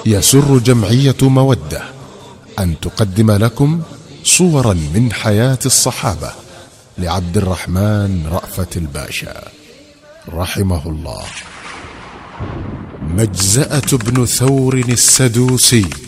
يسر جمعية مودة أن تقدم لكم صورا من حياة الصحابة لعبد الرحمن رأفت الباشا رحمه الله. مجزأة بن ثور السدوسي